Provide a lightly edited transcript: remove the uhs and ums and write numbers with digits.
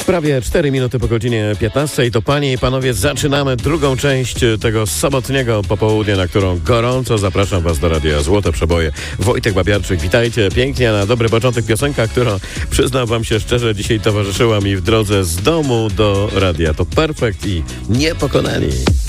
Prawie 4 minuty po godzinie 15. To panie i panowie, zaczynamy drugą część tego sobotniego popołudnia, na którą gorąco zapraszam was do Radia Złote Przeboje. Wojtek Babiarczyk, witajcie pięknie. Na dobry początek piosenka, która, przyznam wam się szczerze, dzisiaj towarzyszyła mi w drodze z domu do radia. To Perfekt i Niepokonani.